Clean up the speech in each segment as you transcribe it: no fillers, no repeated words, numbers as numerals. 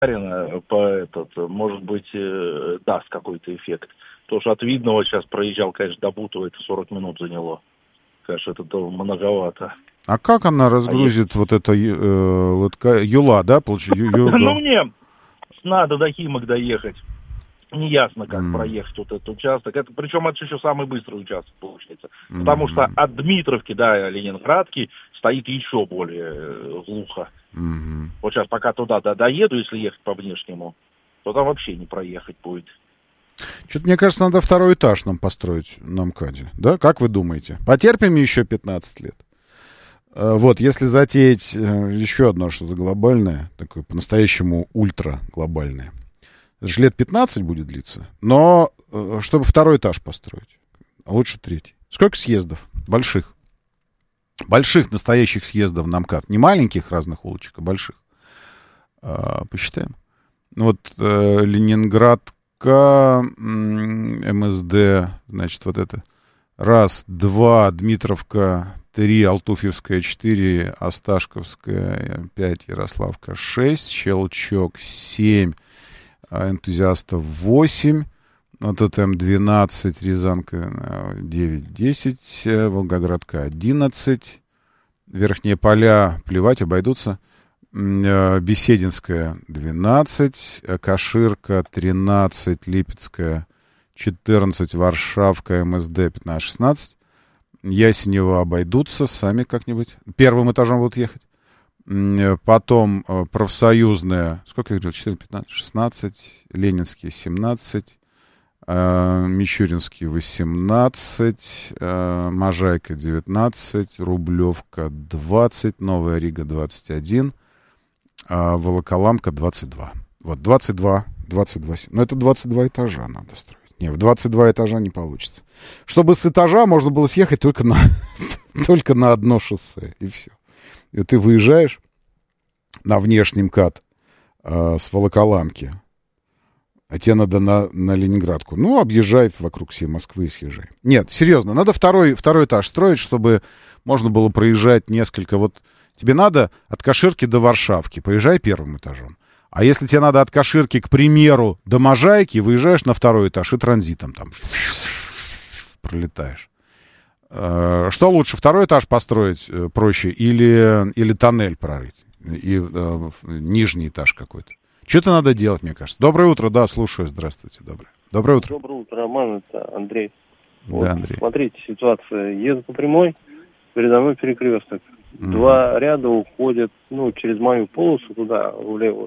может быть, даст какой-то эффект. Потому что от Видного сейчас проезжал, конечно, до Бутова, это 40 минут заняло. Конечно, это многовато. А как она разгрузит вот это Юла, да, получается? Ну, мне надо до Химок доехать. Неясно, как проехать вот этот участок. Причем это еще самый быстрый участок получается. Потому что от Дмитровки до Ленинградки стоит еще более глухо. Вот сейчас пока туда доеду, если ехать по внешнему, то там вообще не проехать будет. Что-то, мне кажется, надо второй этаж нам построить на МКАДе. Да? Как вы думаете? Потерпим еще 15 лет? Вот, если затеять еще одно что-то глобальное, такое по-настоящему ультра-глобальное, это же лет 15 будет длиться, но чтобы второй этаж построить, а лучше третий. Сколько съездов? Больших настоящих съездов на МКАД. Не маленьких разных улочек, а больших. Посчитаем. Ну вот Ленинградка, МСД, значит, вот это. 1, 2, Дмитровка, 3, Алтуфьевская, 4, Осташковская, 5, Ярославка, 6, Щелчок, 7, Энтузиастов, 8, вот это М12, Рязанка, 9, 10, Волгоградка, 11, Верхние Поля, плевать, обойдутся, Бесединская, 12, Каширка, 13, Липецкая, 14, Варшавка, МСД, 15, 16, Ясенево обойдутся сами как-нибудь. Первым этажом будут ехать. Потом Профсоюзная, сколько я говорил, 14, 15, 16, Ленинский, 17, Мичуринский, 18, Можайка, 19, Рублевка, 20, Новая Рига, 21, Волоколамка, 22. Вот, 22. Но это 22 этажа надо строить. Не, в 22 этажа не получится. Чтобы с этажа можно было съехать только на одно шоссе, и все. И ты выезжаешь на внешний МКАД с Волоколамки, а тебе надо на Ленинградку. Ну, объезжай вокруг всей Москвы и съезжай. Нет, серьезно, надо второй этаж строить, чтобы можно было проезжать несколько. Вот тебе надо от Каширки до Варшавки, поезжай первым этажом. А если тебе надо от Каширки, к примеру, до Можайки, выезжаешь на второй этаж и транзитом там пролетаешь. Что лучше, второй этаж построить проще или тоннель прорыть? И нижний этаж какой-то. Что-то надо делать, мне кажется. Доброе утро, да, слушаю, здравствуйте, доброе утро. Доброе утро, Роман, это Андрей. Да, вот, Андрей. Смотрите, ситуация. Еду по прямой, передо мной перекресток. Два ряда уходят, через мою полосу туда, влево.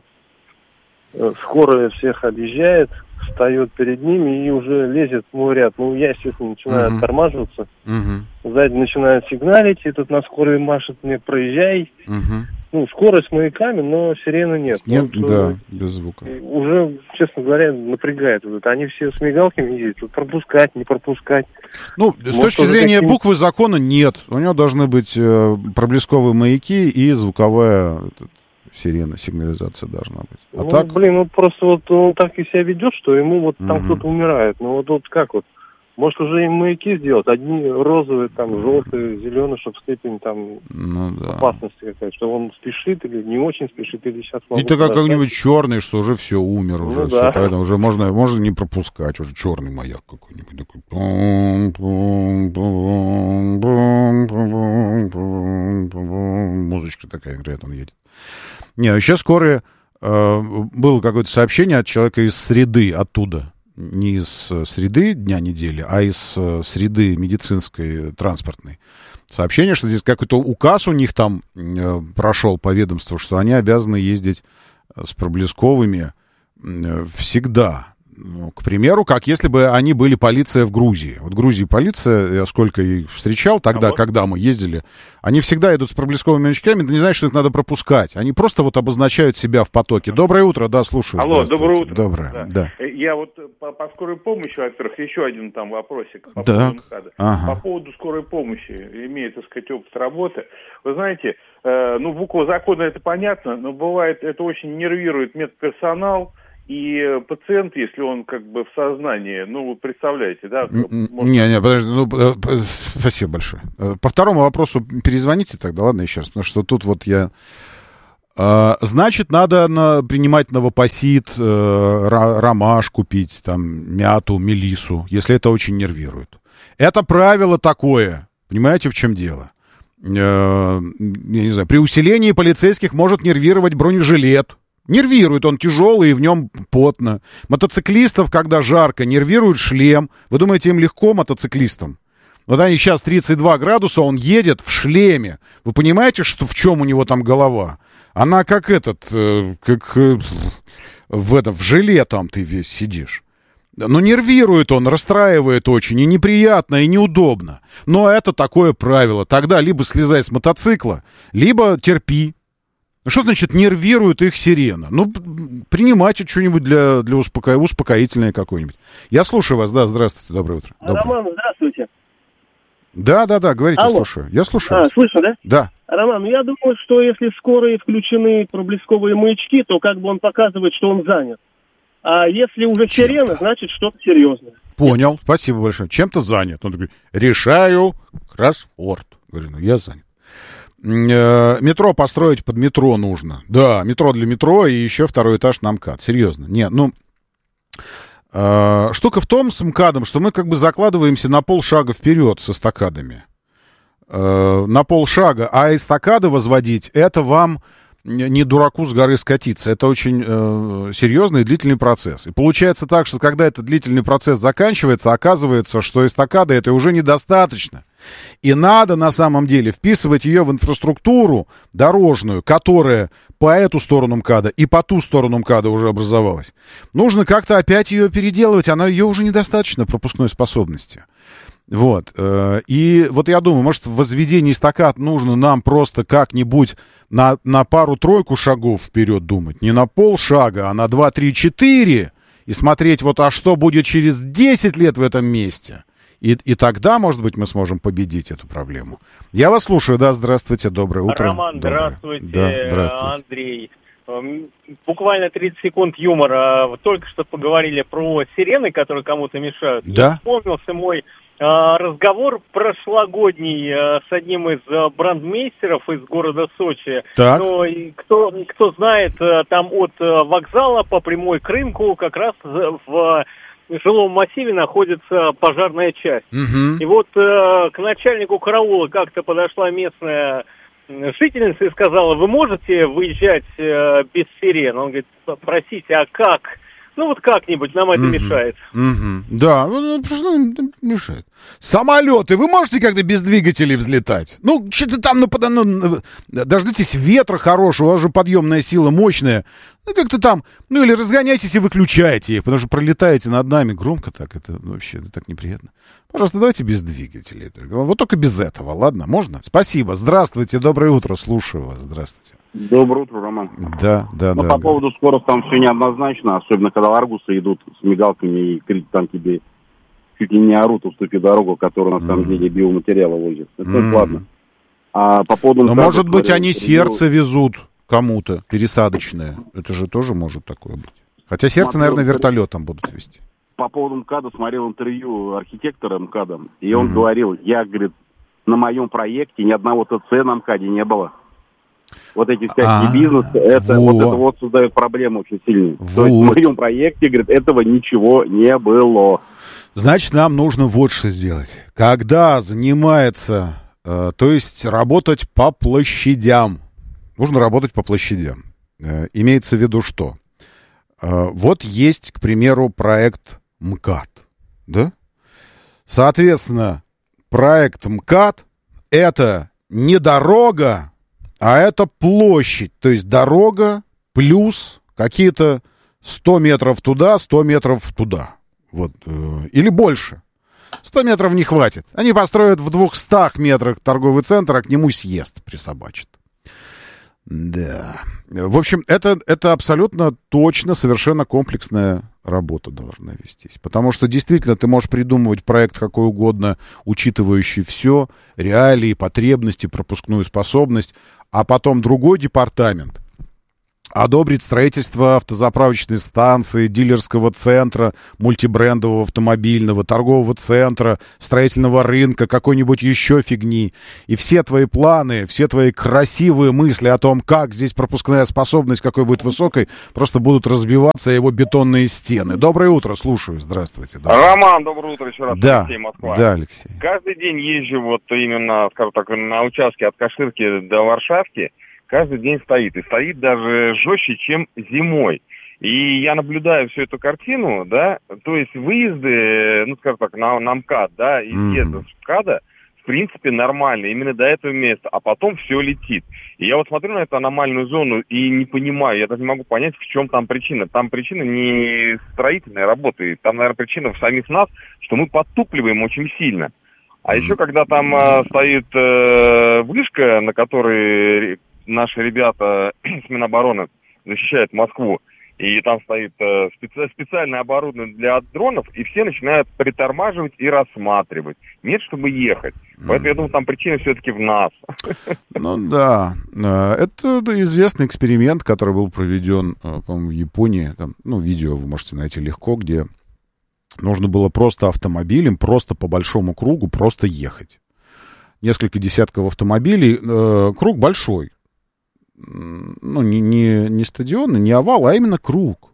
Скорая всех объезжает, встает перед ними и уже лезет в мой ряд. Я, естественно, начинаю оттормаживаться. Сзади начинает сигналить, и тут на скорой машет мне: проезжай. Скорость маяками, но сирены нет. Нет, да, без звука. Уже, честно говоря, напрягает. Они все с мигалками ездят. Тут пропускать, не пропускать. С точки зрения буквы закона нет. У него должны быть проблесковые маяки и звуковая сирена, сигнализация должна быть. Так? Просто он так и себя ведет, что ему там кто-то умирает. Может, уже и маяки сделать. Одни розовые, желтые, зеленые, чтобы степень опасности какая-то. Что он спешит или не очень спешит, или сейчас... И ты как-нибудь черный, что уже все, умер уже. Все, поэтому уже можно не пропускать. Уже черный маяк какой-нибудь. Такой. Музычка такая играет, он едет. Еще скорее было какое-то сообщение от человека из среды, оттуда. Не из среды дня недели, а из среды медицинской, транспортной. Сообщение, что здесь какой-то указ у них там прошел по ведомству, что они обязаны ездить с проблесковыми всегда. К примеру, как если бы они были полиция в Грузии. Вот в Грузии полиция, я сколько их встречал тогда, когда мы ездили, они всегда идут с проблесковыми маячками, не знают, что их надо пропускать. Они просто обозначают себя в потоке. Доброе утро, да, слушаю. Алло, доброе утро. Доброе, да. Я по скорой помощи, во-первых, еще один вопросик. Ага. По поводу скорой помощи, имея, опыт работы. Вы знаете, буква закона это понятно, но бывает, это очень нервирует медперсонал. И пациент, если он в сознании, вы представляете, да? Подожди, спасибо большое. По второму вопросу перезвоните тогда, ладно, еще раз, потому что тут я Значит, надо принимать новопосит, ромашку пить, там, мяту, мелиссу, если это очень нервирует. Это правило такое. Понимаете, в чем дело? Я не знаю, при усилении полицейских может нервировать бронежилет. Нервирует, он тяжелый, и в нем потно. Мотоциклистов, когда жарко, нервирует шлем. Вы думаете, им легко, мотоциклистам? Вот они сейчас 32 градуса, он едет в шлеме. Вы понимаете, что, в чем у него там голова? Она как в желе там ты весь сидишь. Но нервирует он, расстраивает очень, и неприятно, и неудобно. Но это такое правило. Тогда либо слезай с мотоцикла, либо терпи. Что значит нервирует их сирена? Ну, принимайте что-нибудь для успокоительное какое-нибудь. Я слушаю вас, да, здравствуйте, доброе утро. Роман, здравствуйте. Да, говорите, алло. Слушаю. Я слушаю. Слышно, да? Да. Роман, я думаю, что если скорые включены проблесковые маячки, то как бы он показывает, что он занят. А если уже сирена, значит что-то серьезное. Понял, спасибо большое. Чем-то занят. Он такой, решаю кроссворд. Говорю, я занят. Метро построить под метро нужно. Да, метро для метро и еще второй этаж на МКАД. Серьезно. Нет, штука в том с МКАДом, что мы как бы закладываемся на полшага вперед с эстакадами. На полшага. А эстакады возводить, это вам не дураку с горы скатиться. Это очень серьезный и длительный процесс. И получается так, что когда этот длительный процесс заканчивается, оказывается, что эстакады это уже недостаточно. И надо на самом деле вписывать ее в инфраструктуру дорожную, которая по эту сторону МКАДа и по ту сторону МКАДа уже образовалась. Нужно как-то опять ее переделывать, ее уже недостаточно пропускной способности. Вот. И вот я думаю, может, в возведении эстакад нужно нам просто как-нибудь на пару-тройку шагов вперед думать. Не на полшага, а на 2, 3, 4. И смотреть, а что будет через 10 лет в этом месте. И тогда, может быть, мы сможем победить эту проблему. Я вас слушаю. Да, здравствуйте, доброе утро. Роман, доброе. Здравствуйте. Да, здравствуйте. Андрей. Буквально 30 секунд юмора. Только что поговорили про сирены, которые кому-то мешают. Да. Я вспомнился мой разговор прошлогодний с одним из брандмейстеров из города Сочи. Так. Но кто знает, там от вокзала по прямой к рынку как раз в жилом массиве находится пожарная часть. Угу. И вот к начальнику караула как-то подошла местная жительница и сказала: вы можете выезжать без сирен? Он говорит: простите, а как? Как-нибудь нам это мешает. Да, просто мешает. Самолеты, вы можете как-то без двигателей взлетать? Что-то там, дождитесь ветра хорошего, у вас же подъемная сила мощная. Как-то там, или разгоняйтесь и выключайте их, потому что пролетаете над нами громко так, это вообще так неприятно. Пожалуйста, давайте без двигателей. Вот только без этого, ладно? Можно? Спасибо. Здравствуйте, доброе утро, слушаю вас, здравствуйте. Доброе утро, Роман. Да. По поводу скорости там все неоднозначно, особенно когда аргусы идут с мигалками и там тебе чуть ли не орут, уступи дорогу, которая на самом деле биоматериалы возят. Это ладно. А по поводу... Но может быть они сердце везут кому-то, пересадочное. Это же тоже может такое быть. Хотя сердце, наверное, вертолетом будут везти. По поводу МКАДа смотрел интервью архитектора МКАДа, и он говорил, говорит, на моем проекте ни одного ТЦ на МКАДе не было. Вот эти всякие бизнесы, это создает проблему очень сильно. То есть в моем проекте, говорит, этого ничего не было. Значит, нам нужно вот что сделать. Когда занимается, то есть работать по площадям. Нужно работать по площадям. Имеется в виду что? Вот есть, к примеру, проект МКАД. Да? Соответственно, проект МКАД — это не дорога, а это площадь. То есть дорога плюс какие-то 100 метров туда, 100 метров туда. Вот. Или больше. 100 метров не хватит. Они построят в 200 метрах торговый центр, а к нему съезд присобачит. Да. В общем, это абсолютно точно, совершенно комплексная работа должна вестись. Потому что действительно ты можешь придумывать проект какой угодно, учитывающий все, реалии, потребности, пропускную способность, а потом другой департамент одобрить строительство автозаправочной станции, дилерского центра, мультибрендового автомобильного, торгового центра, строительного рынка, какой-нибудь еще фигни. И все твои планы, все твои красивые мысли о том, как здесь пропускная способность, какой будет высокой, просто будут разбиваться о его бетонные стены. Доброе утро, слушаю. Здравствуйте. Роман, доброе утро еще раз. Да, Алексей, Москва. да, Алексей. Каждый день езжу вот именно, скажем так, на участке от Каширки до Варшавки. Каждый день стоит. И стоит даже жестче, чем зимой. И я наблюдаю всю эту картину, да, то есть выезды, ну, скажем так, на МКАД, да, и съезды с МКАДа, в принципе, нормально, именно до этого места, а потом все летит. И я вот смотрю на эту аномальную зону и не понимаю, я даже не могу понять, в чем там причина. Там причина не строительной работы, там, наверное, причина в самих нас, что мы подтупливаем очень сильно. А еще, когда там стоит вышка, на которой наши ребята с Минобороны защищают Москву, и там стоит специальное оборудование для дронов, и все начинают притормаживать и рассматривать. Нет, чтобы ехать. Поэтому я думаю, там причина все-таки в нас. Ну да. Это известный эксперимент, который был проведен, по-моему, в Японии. Там, ну, видео вы можете найти легко, где нужно было просто автомобилем, просто по большому кругу, просто ехать. Несколько десятков автомобилей. Круг большой. Ну, не стадион, не овал, а именно круг.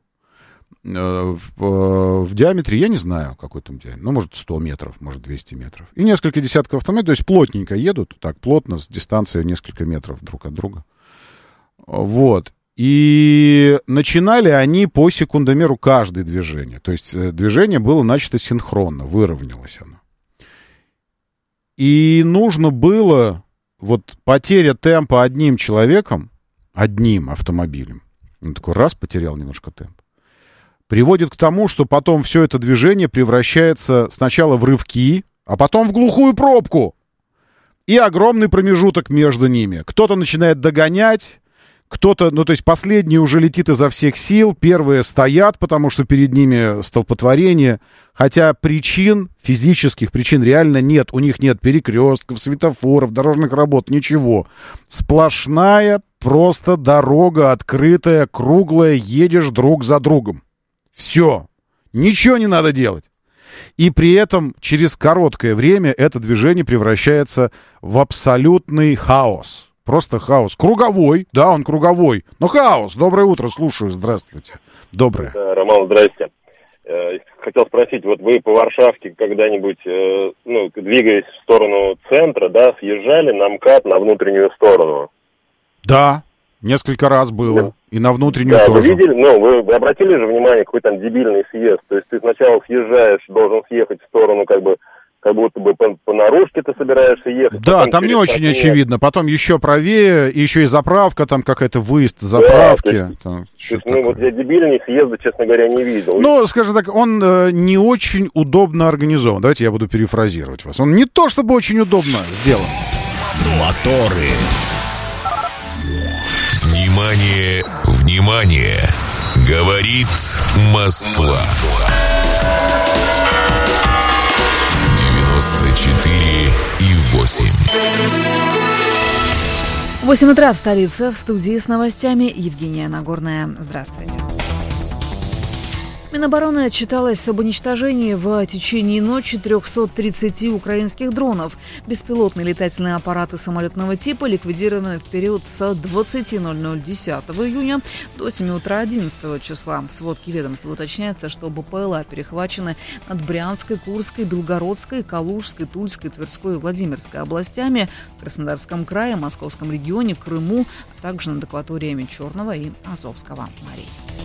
В диаметре, я не знаю, какой там диаметр, ну, может, 100 метров, может, 200 метров. И несколько десятков автомобилей, то есть плотненько едут, так, плотно, с дистанцией несколько метров друг от друга. Вот. И начинали они по секундомеру каждое движение. То есть движение было начато синхронно, выровнялось оно. И нужно было... Вот потеря темпа одним человеком, одним автомобилем, он такой раз потерял немножко темп, приводит к тому, что потом все это движение превращается сначала в рывки, а потом в глухую пробку. И огромный промежуток между ними. Кто-то начинает догонять, кто-то, ну, то есть последний уже летит изо всех сил, первые стоят, потому что перед ними столпотворение, хотя физических причин реально нет, у них нет перекрестков, светофоров, дорожных работ, ничего. Сплошная просто дорога открытая, круглая, едешь друг за другом. Все, ничего не надо делать. И при этом через короткое время это движение превращается в абсолютный хаос. Просто хаос. Круговой, да, он круговой, но хаос. Доброе утро, слушаю, здравствуйте. Доброе. Да, Роман, здрасте. Хотел спросить, вот вы по Варшавке когда-нибудь, двигаясь в сторону центра, да, съезжали на МКАД на внутреннюю сторону? Да, несколько раз было. Да. И на внутреннюю да, тоже. Вы видели, вы обратили же внимание, какой там дебильный съезд? То есть ты сначала съезжаешь, должен съехать в сторону, как будто бы по наружке ты собираешься ехать. Да, там не очень очевидно. Потом еще правее, и еще и заправка, там какая-то выезд заправки. Да, вот я дебильный съезда, честно говоря, не видел. Ну, скажем так, он не очень удобно организован. Давайте я буду перефразировать вас. Он не то чтобы очень удобно сделан. Моторы. Внимание, внимание! Говорит Москва. 94,8. 8 утра в столице. В студии с новостями Евгения Нагорная. Здравствуйте. Минобороны отчиталась об уничтожении в течение ночи 330 украинских дронов. Беспилотные летательные аппараты самолетного типа ликвидированы в период с 20:00 10 июня до 7 утра 11 числа. В сводке ведомства уточняется, что БПЛА перехвачены над Брянской, Курской, Белгородской, Калужской, Тульской, Тверской и Владимирской областями, в Краснодарском крае, Московском регионе, Крыму, а также над акваториями Черного и Азовского морей.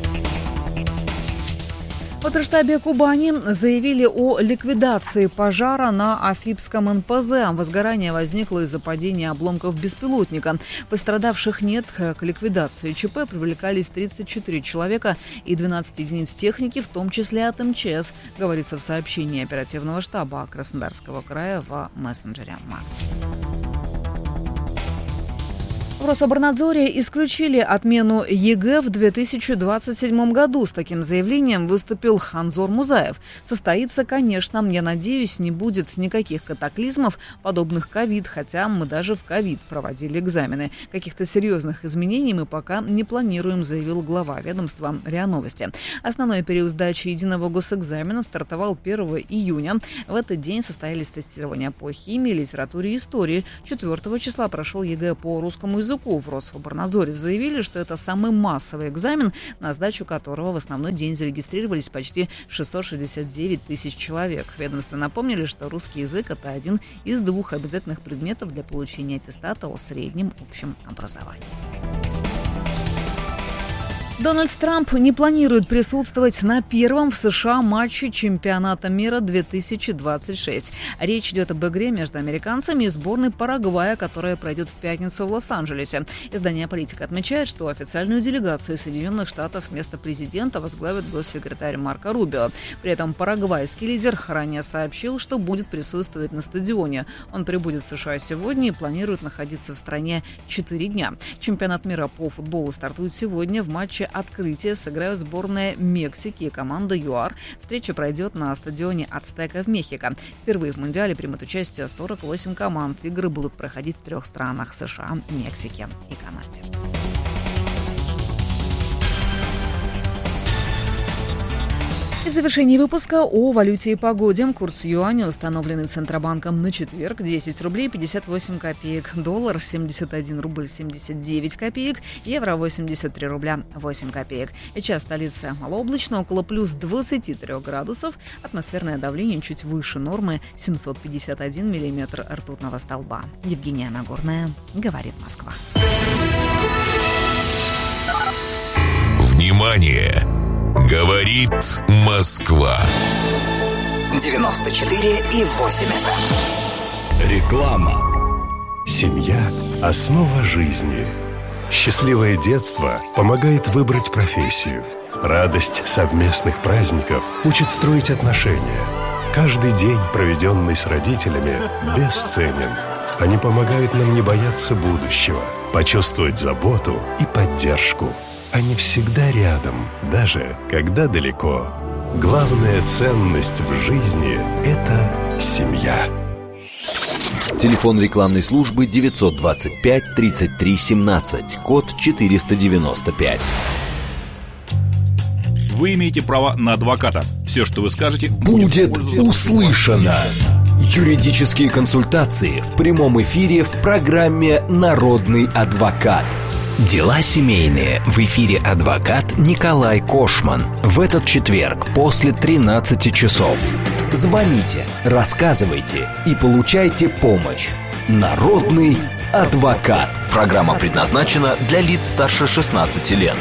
В Патроштабе Кубани заявили о ликвидации пожара на Афипском НПЗ. Возгорание возникло из-за падения обломков беспилотника. Пострадавших нет. К ликвидации ЧП привлекались 34 человека и 12 единиц техники, в том числе от МЧС, говорится в сообщении оперативного штаба Краснодарского края в мессенджере МАКС. В Рособорнадзоре исключили отмену ЕГЭ в 2027 году. С таким заявлением выступил Анзор Музаев. Состоится, конечно, я надеюсь, не будет никаких катаклизмов, подобных ковид, хотя мы даже в ковид проводили экзамены. Каких-то серьезных изменений мы пока не планируем, заявил глава ведомства РИА Новости. Основной период сдачи единого госэкзамена стартовал 1 июня. В этот день состоялись тестирования по химии, литературе и истории. 4 числа прошел ЕГЭ по русскому языку. В Рособорнадзоре заявили, что это самый массовый экзамен, на сдачу которого в основной день зарегистрировались почти 669 тысяч человек. Ведомство напомнили, что русский язык – это один из 2 обязательных предметов для получения аттестата о среднем общем образовании. Дональд Трамп не планирует присутствовать на первом в США матче чемпионата мира 2026. Речь идет об игре между американцами и сборной Парагвая, которая пройдет в пятницу в Лос-Анджелесе. Издание «Политика» отмечает, что официальную делегацию Соединенных Штатов вместо президента возглавит госсекретарь Марко Рубио. При этом парагвайский лидер ранее сообщил, что будет присутствовать на стадионе. Он прибудет в США сегодня и планирует находиться в стране 4 дня. Чемпионат мира по футболу стартует сегодня. В матче открытия сыграют сборная Мексики и команда ЮАР. Встреча пройдет на стадионе Ацтека в Мехико. Впервые в Мундиале примут участие 48 команд. Игры будут проходить в 3 странах – США, Мексике и Канаде. И в завершении выпуска о валюте и погоде. Курс юаня, установленный Центробанком на четверг, 10 рублей 58 копеек. Доллар 71 рубль 79 копеек. Евро 83 рубля 8 копеек. Сейчас столица малооблачно, около плюс 23 градусов. Атмосферное давление чуть выше нормы, 751 миллиметр ртутного столба. Евгения Нагорная, говорит Москва. Внимание! Говорит Москва. 94,8 FM. Реклама. Семья – основа жизни. Счастливое детство помогает выбрать профессию. Радость совместных праздников учит строить отношения. Каждый день, проведенный с родителями, бесценен. Они помогают нам не бояться будущего, почувствовать заботу и поддержку. Они всегда рядом, даже когда далеко. Главная ценность в жизни – это семья. Телефон рекламной службы 925 33 17, код 495. Вы имеете право на адвоката. Все, что вы скажете, будет услышано. Юридические консультации в прямом эфире в программе «Народный адвокат». Дела семейные. В эфире адвокат Николай Кошман. В этот четверг после 13 часов. Звоните, рассказывайте и получайте помощь. Народный адвокат. Программа предназначена для лиц старше 16 лет.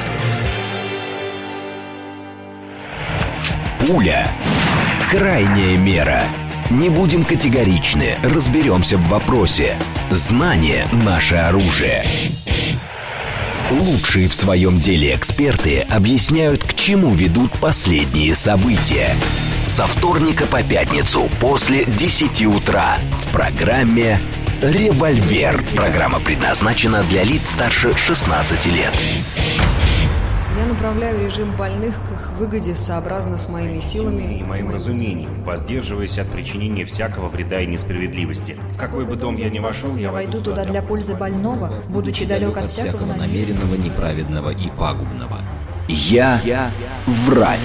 Пуля. Крайняя мера. Не будем категоричны, разберемся в вопросе. Знание – наше оружие. Лучшие в своем деле эксперты объясняют, к чему ведут последние события. Со вторника по пятницу после 10 утра в программе «Револьвер». Программа предназначена для лиц старше 16 лет. Я направляю режим больных к их выгоде сообразно с моими силами и моим разумением, воздерживаясь от причинения всякого вреда и несправедливости. В какой бы дом я ни вошел, я войду туда для пользы больного, будучи далек от всякого намеренного, неправедного и пагубного. Я врач.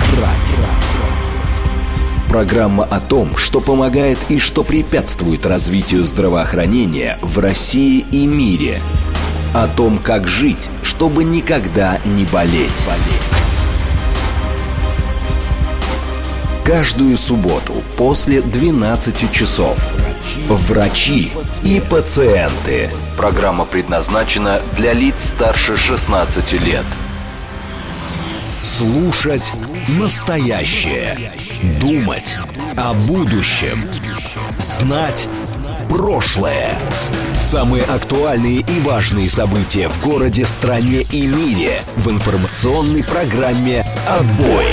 Программа о том, что помогает и что препятствует развитию здравоохранения в России и мире. О том, как жить, чтобы никогда не болеть. Каждую субботу после 12 часов. Врачи и пациенты. Программа предназначена для лиц старше 16 лет. Слушать настоящее. Думать о будущем. Знать прошлое. Самые актуальные и важные события в городе, стране и мире в информационной программе «Отбой».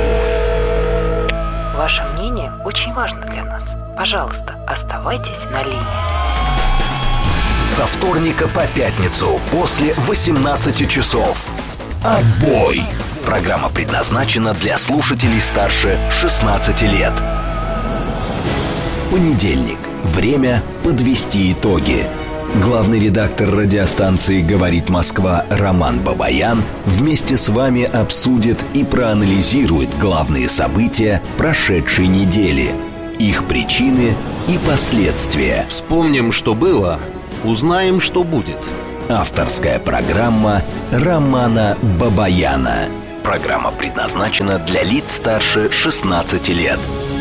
Ваше мнение очень важно для нас. Пожалуйста, оставайтесь на линии. Со вторника по пятницу после 18 часов. Отбой. Программа предназначена для слушателей старше 16 лет. Понедельник. Время подвести итоги. Главный редактор радиостанции «Говорит Москва» Роман Бабаян вместе с вами обсудит и проанализирует главные события прошедшей недели, их причины и последствия. Вспомним, что было, узнаем, что будет. Авторская программа Романа Бабаяна. Программа предназначена для лиц старше 16 лет.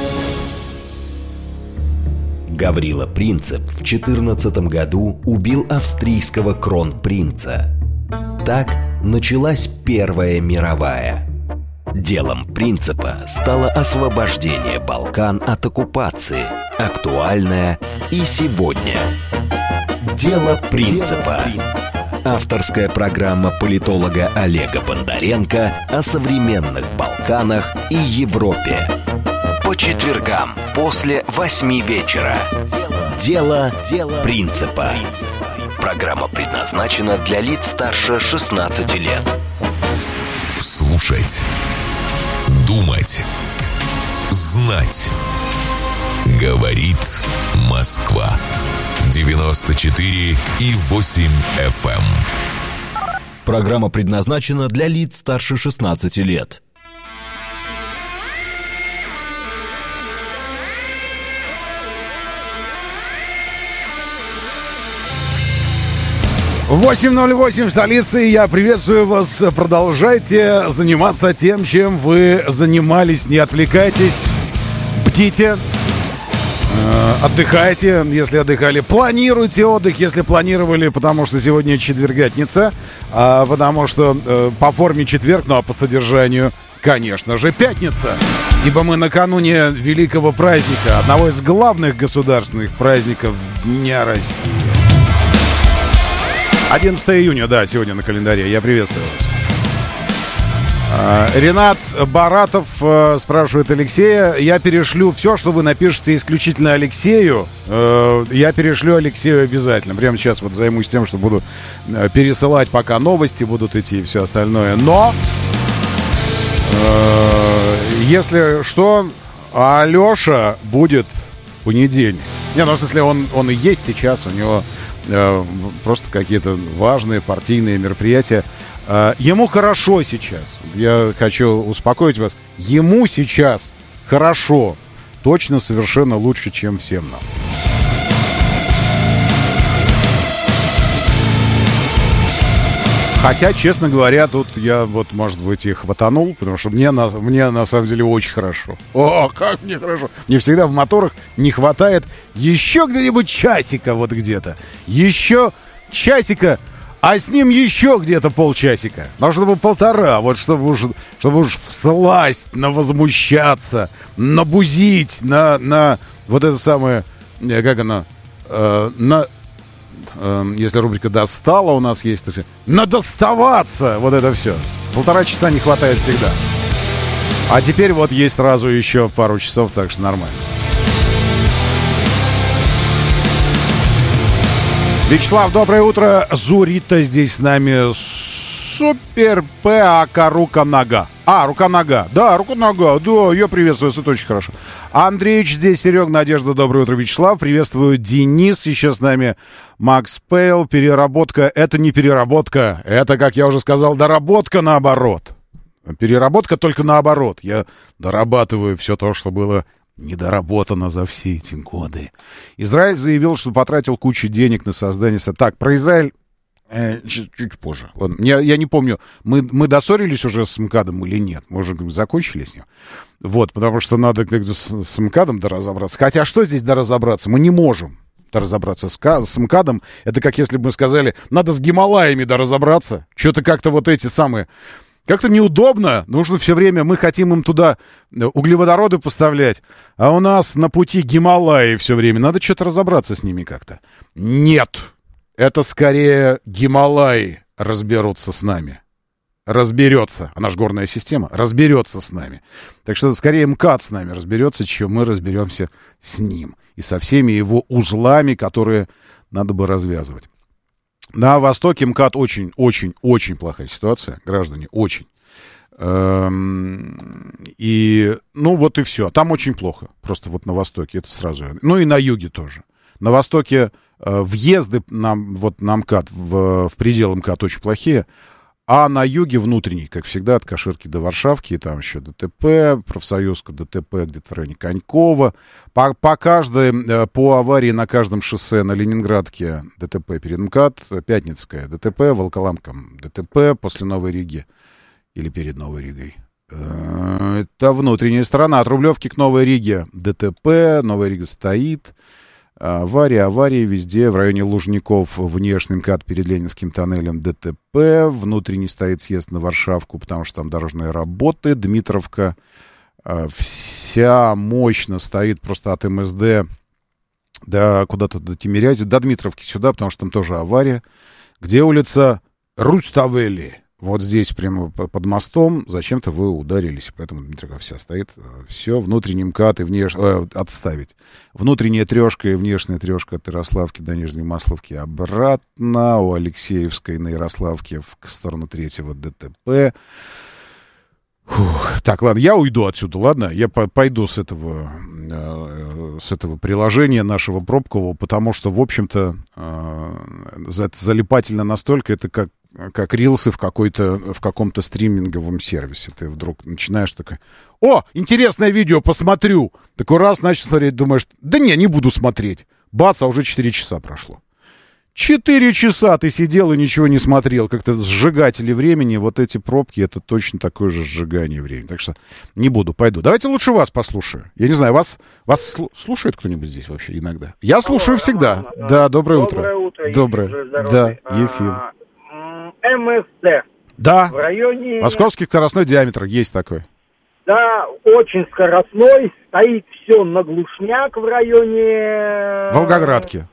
Гаврила Принцип в 14 году убил австрийского кронпринца. Так началась Первая мировая. Делом Принципа стало освобождение Балкан от оккупации, актуальное и сегодня. Дело Принципа. Авторская программа политолога Олега Бондаренко о современных Балканах и Европе. По четвергам после 8 вечера. Дело Принципа. Программа предназначена для лиц старше 16 лет. Слушать. Думать. Знать. Говорит Москва. 94,8 FM. Программа предназначена для лиц старше 16 лет. В 8:08 в столице. Я приветствую вас. Продолжайте заниматься тем, чем вы занимались. Не отвлекайтесь. Бдите. Отдыхайте, если отдыхали. Планируйте отдых, если планировали, потому что сегодня четвергятница. Потому что по форме четверг, ну а по содержанию, конечно же, пятница. Ибо мы накануне великого праздника, одного из главных государственных праздников Дня России. 11 июня, да, сегодня на календаре. Я приветствую вас. Ренат Баратов спрашивает Алексея. Я перешлю все, что вы напишете исключительно Алексею. Я перешлю Алексею обязательно. Прямо сейчас вот займусь тем, что буду пересылать, пока новости будут идти и все остальное. Но, если что, Алеша будет в понедельник. Не, ну, в смысле, он и есть сейчас, у него просто какие-то важные партийные мероприятия. Ему хорошо сейчас. Я хочу успокоить вас. Ему сейчас хорошо. Точно совершенно лучше, чем всем нам. Хотя, честно говоря, тут я вот, может быть, и хватанул, потому что мне на самом деле очень хорошо. О, как мне хорошо. Мне всегда в моторах не хватает еще где-нибудь часика вот где-то. Еще часика, а с ним еще где-то полчасика. Ну, чтобы полтора, вот чтобы уж всласть, навозмущаться, набузить, на вот это самое, как оно, если рубрика «Достала» у нас есть, надоставаться, вот это все. Полтора часа не хватает всегда. А теперь вот есть сразу еще пару часов, так что нормально. Вячеслав, доброе утро. Зурита здесь с нами. Супер ПАК рука-нога. Рука-нога. Да, рука-нога. Да, я приветствую, это очень хорошо. Андреич здесь, Серег, Надежда, доброе утро, Вячеслав. Приветствую, Денис. Еще с нами Макс Пейл. Переработка. Это не переработка. Это, как я уже сказал, доработка наоборот. Переработка только наоборот. Я дорабатываю все то, что было недоработано за все эти годы. Израиль заявил, что потратил кучу денег на создание... Так, про Израиль чуть позже. Ладно, я не помню, мы доссорились уже с МКАДом или нет. Мы уже закончили с ним. Вот, потому что надо с МКАДом доразобраться. Хотя что здесь доразобраться? Мы не можем доразобраться с МКАДом. Это как если бы мы сказали, надо с Гималаями доразобраться. Что-то как-то вот эти самые... Как-то неудобно, нужно все время, мы хотим им туда углеводороды поставлять, а у нас на пути Гималаи все время. Надо что-то разобраться с ними как-то. Нет, это скорее Гималаи разберутся с нами. Разберется, она же горная система, разберется с нами. Так что скорее МКАД с нами разберется, чем мы разберемся с ним. И со всеми его узлами, которые надо бы развязывать. На востоке МКАД очень плохая ситуация, граждане, очень. И, ну, вот и все. Там очень плохо, просто вот на востоке, это сразу. Ну, и на юге тоже. На востоке въезды на МКАД, в пределы МКАД очень плохие, а на юге внутренний, как всегда, от Каширки до Варшавки, там еще ДТП, Профсоюзка, ДТП где-то в районе Конькова. По аварии на каждом шоссе на Ленинградке ДТП перед МКАД, Пятницкая ДТП, Волоколамка ДТП после Новой Риги или перед Новой Ригой. Это внутренняя сторона. От Рублевки к Новой Риге ДТП, Новая Рига стоит. Аварии везде. В районе Лужников внешний МКАД перед Ленинским тоннелем ДТП. Внутренний стоит съезд на Варшавку, потому что там дорожные работы. Дмитровка вся мощно стоит просто от МСД куда-то до Тимирязи, до Дмитровки сюда, потому что там тоже авария. Где улица Руставели? Вот здесь, прямо под мостом, зачем-то вы ударились, поэтому Дмитровка вся стоит. Все, внутренний МКАД и отставить. Внутренняя трешка и внешняя трешка от Ярославки до Нижней Масловки обратно. У Алексеевской на Ярославке в сторону 3-го ДТП. Фух. Так, ладно, я уйду отсюда, ладно? Я пойду с этого приложения нашего пробкового, потому что, в общем-то, залипательно настолько, это как рилсы в каком-то стриминговом сервисе. Ты вдруг начинаешь такой: о, интересное видео, посмотрю. Такой раз начал смотреть, думаешь, да не буду смотреть. Бац, а уже 4 часа прошло. 4 часа ты сидел и ничего не смотрел. Как-то сжигатели времени, вот эти пробки, это точно такое же сжигание времени. Так что не буду, пойду. Давайте лучше вас послушаю. Я не знаю, вас слушает кто-нибудь здесь вообще иногда? Я слушаю всегда. Да, доброе утро. Доброе утро. Доброе. Да, Ефим. МСД. Да, в районе... Московский скоростной диаметр, есть такой. Да, очень скоростной, стоит все на глушняк в районе... Волгоградки.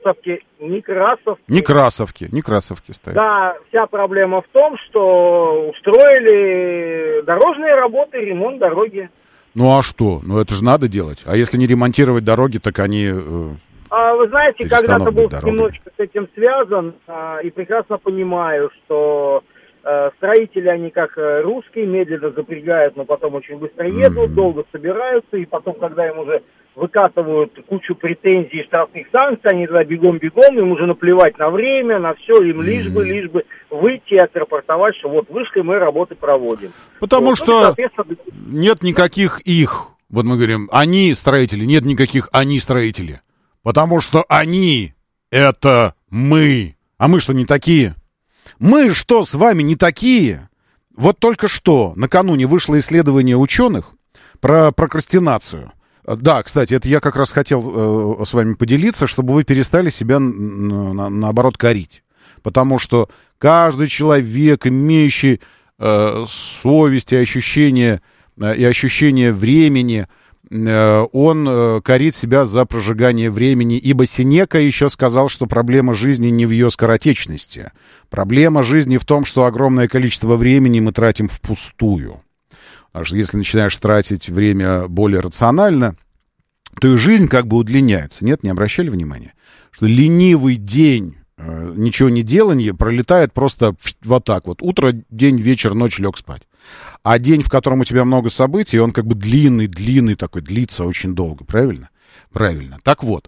Некрасовки стоит. Да, вся проблема в том, что устроили дорожные работы, ремонт дороги. Ну а что? Ну это же надо делать. А если не ремонтировать дороги, так они... Вы знаете, когда-то был немножечко с этим связан, и прекрасно понимаю, что строители, они как русские, медленно запрягают, но потом очень быстро едут, долго собираются, и потом, когда им уже выкатывают кучу претензий и штрафных санкций, они тогда бегом-бегом, им уже наплевать на время, на все, им лишь бы выйти и отрапортовать, что вот вышли, мы работы проводим. Потому вот, что нет никаких их, вот мы говорим, они строители, нет никаких они строители. Потому что они — это мы. А мы что, не такие? Мы что, с вами не такие? Вот только что накануне вышло исследование ученых про прокрастинацию. Да, кстати, это я как раз хотел с вами поделиться, чтобы вы перестали себя, наоборот, корить. Потому что каждый человек, имеющий совесть и ощущение времени, он корит себя за прожигание времени, ибо Сенека еще сказал, что проблема жизни не в ее скоротечности. Проблема жизни в том, что огромное количество времени мы тратим впустую. Потому что если начинаешь тратить время более рационально, то и жизнь как бы удлиняется. Нет, не обращали внимания? Что ленивый день, ничего не делания, пролетает просто вот так вот. Утро, день, вечер, ночь, лег спать. А день, в котором у тебя много событий, он как бы длинный такой, длится очень долго. Правильно? Правильно. Так вот,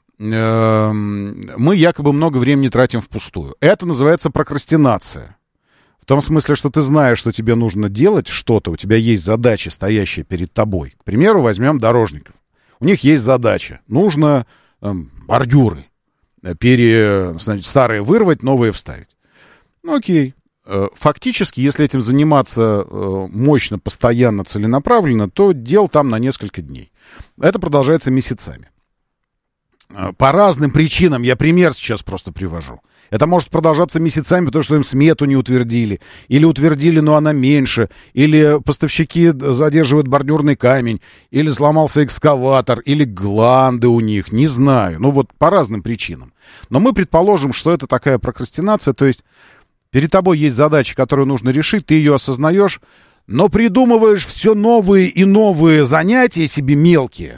мы якобы много времени тратим впустую. Это называется прокрастинация. В том смысле, что ты знаешь, что тебе нужно делать что-то, у тебя есть задача, стоящая перед тобой. К примеру, возьмем дорожников. У них есть задача. Нужно бордюры. Старые вырвать, новые вставить. Ну, окей. Фактически, если этим заниматься мощно, постоянно, целенаправленно, то дел там на несколько дней. Это продолжается месяцами. По разным причинам, я пример сейчас просто привожу. Это может продолжаться месяцами, потому что им смету не утвердили. Или утвердили, но она меньше. Или поставщики задерживают бордюрный камень. Или сломался экскаватор. Или гланды у них. Не знаю. Ну вот по разным причинам. Но мы предположим, что это такая прокрастинация. То есть перед тобой есть задача, которую нужно решить. Ты ее осознаешь. Но придумываешь все новые и новые занятия себе мелкие,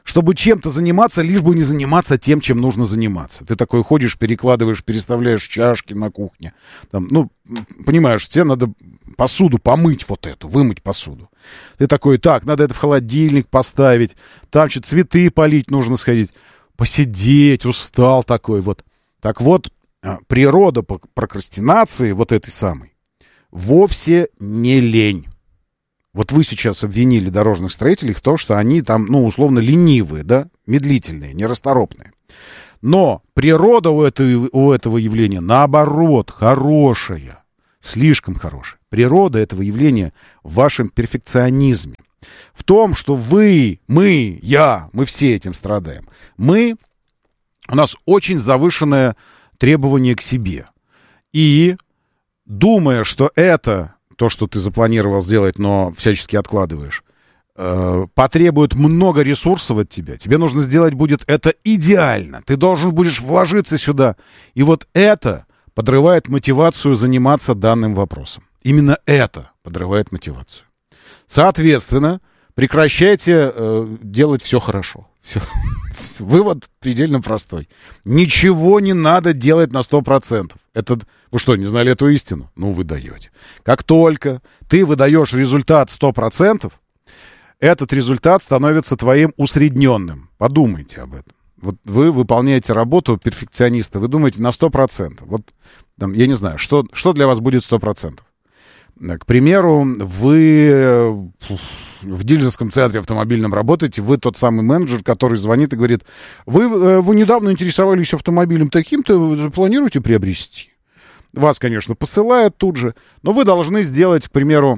чтобы чем-то заниматься, лишь бы не заниматься тем, чем нужно заниматься. Ты такой ходишь, перекладываешь, переставляешь чашки на кухне. Там, ну, понимаешь, тебе надо посуду помыть вот эту, вымыть посуду. Ты такой, так, надо это в холодильник поставить, там что-то цветы полить нужно сходить, посидеть, устал такой вот. Так вот, природа прокрастинации вот этой самой вовсе не лень. Вот вы сейчас обвинили дорожных строителей в том, что они там, ну, условно, ленивые, да, медлительные, нерасторопные. Но природа у этого явления, наоборот, хорошая, слишком хорошая. Природа этого явления в вашем перфекционизме. В том, что вы, мы все этим страдаем. У нас очень завышенное требование к себе. И, думая, что это то, что ты запланировал сделать, но всячески откладываешь, потребует много ресурсов от тебя. Тебе нужно сделать будет это идеально. Ты должен будешь вложиться сюда. И вот это подрывает мотивацию заниматься данным вопросом. Именно это подрывает мотивацию. Соответственно, прекращайте делать все хорошо. Все. Вывод предельно простой. Ничего не надо делать на 100%. Это, вы что, не знали эту истину? Ну, вы даете. Как только ты выдаешь результат 100%, этот результат становится твоим усредненным. Подумайте об этом. Вот вы выполняете работу перфекциониста, вы думаете на 100%. Вот, там, я не знаю, что для вас будет 100%. К примеру, вы в дилерском центре автомобильном работаете, вы тот самый менеджер, который звонит и говорит, вы недавно интересовались автомобилем таким-то, планируете приобрести? Вас, конечно, посылают тут же, но вы должны сделать, к примеру,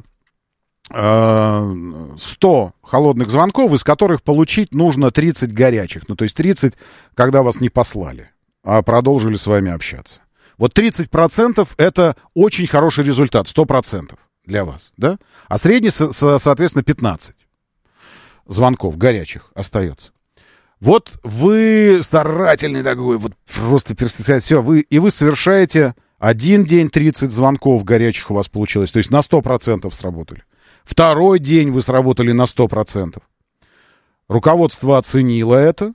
100 холодных звонков, из которых получить нужно 30 горячих. Ну, то есть 30, когда вас не послали, а продолжили с вами общаться. Вот 30% это очень хороший результат, 100% для вас, да? А средний, соответственно, 15 звонков горячих остается. Вот вы старательный такой, вот просто все, вы совершаете один день 30 звонков горячих у вас получилось, то есть на 100% сработали. Второй день вы сработали на 100%. Руководство оценило это.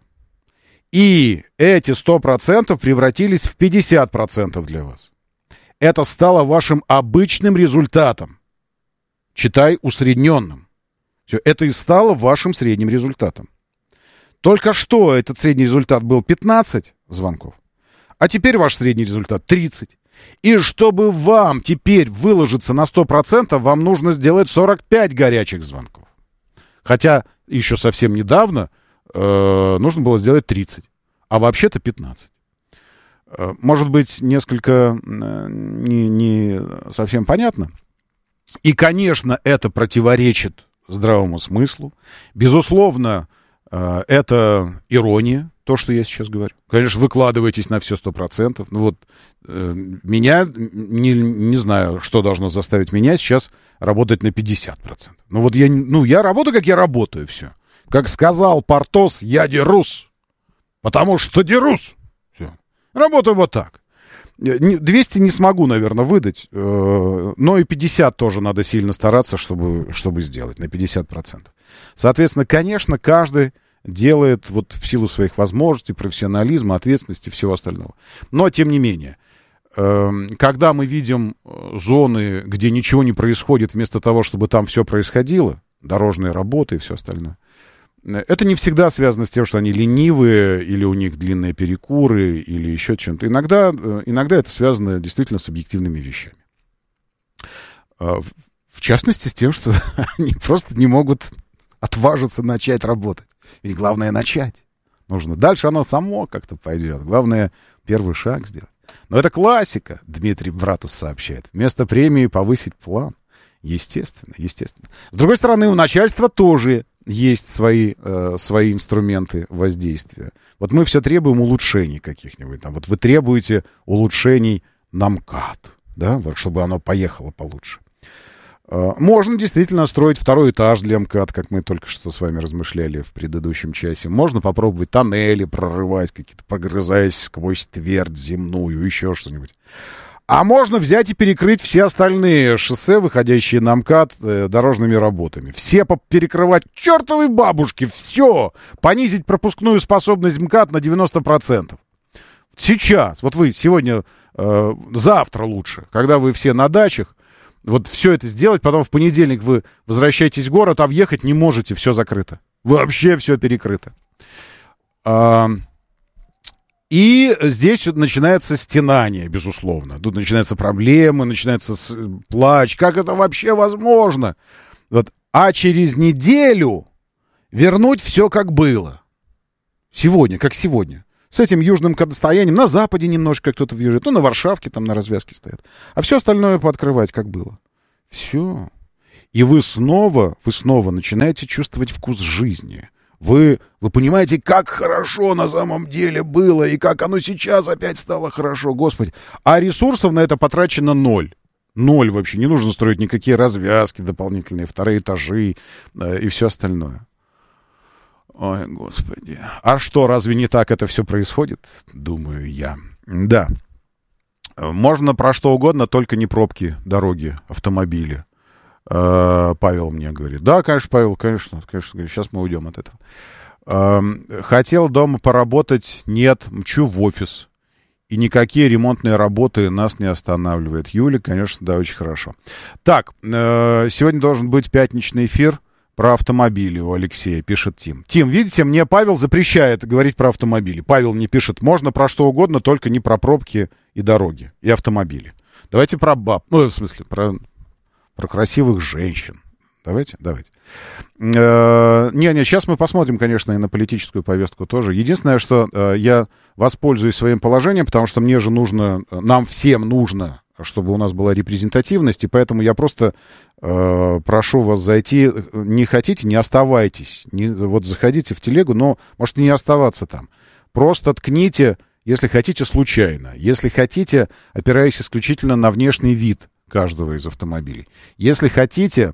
И эти 100% превратились в 50% для вас. Это стало вашим обычным результатом. Читай усредненным. Все, это и стало вашим средним результатом. Только что этот средний результат был 15 звонков, а теперь ваш средний результат 30. И чтобы вам теперь выложиться на 100%, вам нужно сделать 45 горячих звонков. Хотя еще совсем недавно нужно было сделать 30, а вообще-то 15. Может быть, несколько не совсем понятно. И, конечно, это противоречит здравому смыслу. Безусловно, это ирония, то, что я сейчас говорю. Конечно, выкладываетесь на все 100%. Ну вот меня, не знаю, что должно заставить меня сейчас работать на 50%. Ну вот я работаю, как я работаю, все. Как сказал Портос, я дерусь, потому что дерусь. Все. Работаю вот так. 200 не смогу, наверное, выдать, но и 50 тоже надо сильно стараться, чтобы сделать на 50%. Соответственно, конечно, каждый делает вот в силу своих возможностей, профессионализма, ответственности и всего остального. Но, тем не менее, когда мы видим зоны, где ничего не происходит, вместо того, чтобы там все происходило, дорожные работы и все остальное, это не всегда связано с тем, что они ленивые, или у них длинные перекуры, или еще чем-то. Иногда это связано действительно с объективными вещами. В частности, с тем, что они просто не могут отважиться начать работать. Ведь главное начать. Нужно. Дальше оно само как-то пойдет. Главное первый шаг сделать. Но это классика, Дмитрий Братус сообщает. Вместо премии повысить план. Естественно. С другой стороны, у начальства тоже есть свои инструменты воздействия. Вот мы все требуем улучшений каких-нибудь. Там, вот вы требуете улучшений на МКАД, да, вот, чтобы оно поехало получше. Можно действительно строить второй этаж для МКАД, как мы только что с вами размышляли в предыдущем часе. Можно попробовать тоннели прорывать, какие-то прогрызаясь сквозь твердь земную, еще что-нибудь. А можно взять и перекрыть все остальные шоссе, выходящие на МКАД, дорожными работами. Все перекрывать к чертовой бабушке, все. Понизить пропускную способность МКАД на 90%. Сейчас, вот вы сегодня, завтра лучше, когда вы все на дачах, вот все это сделать, потом в понедельник вы возвращаетесь в город, а въехать не можете, все закрыто. Вообще все перекрыто. И здесь начинается стенание, безусловно. Тут начинаются проблемы, начинается плач. Как это вообще возможно? Вот. А через неделю вернуть все как было. Сегодня, как сегодня. С этим южным состоянием. На западе немножко кто-то въезжает. Ну, на Варшавке там на развязке стоят. А все остальное пооткрывать, как было. Все. И вы снова начинаете чувствовать вкус жизни. Вы понимаете, как хорошо на самом деле было, и как оно сейчас опять стало хорошо, Господи. А ресурсов на это потрачено 0. 0 вообще. Не нужно строить никакие развязки дополнительные, вторые этажи и все остальное. Ой, Господи. А что, разве не так это все происходит? Думаю я. Да. Можно про что угодно, только не пробки, дороги, автомобили. Павел мне говорит. Да, конечно, Павел, конечно. Сейчас мы уйдем от этого. Хотел дома поработать. Нет, мчу в офис. И никакие ремонтные работы нас не останавливают. Юля, конечно, да, очень хорошо. Так, сегодня должен быть пятничный эфир про автомобили у Алексея, пишет Тим. Тим, видите, мне Павел запрещает говорить про автомобили. Павел мне пишет, можно про что угодно, только не про пробки и дороги, и автомобили. Давайте про баб. Ну, в смысле, про красивых женщин. Давайте. Сейчас мы посмотрим, конечно, и на политическую повестку тоже. Единственное, что я воспользуюсь своим положением, потому что мне же нужно, нам всем нужно, чтобы у нас была репрезентативность, и поэтому я просто прошу вас зайти. Не хотите, не оставайтесь. Вот заходите в телегу, но можете не оставаться там. Просто ткните, если хотите, случайно. Если хотите, опираясь исключительно на внешний вид каждого из автомобилей. Если хотите,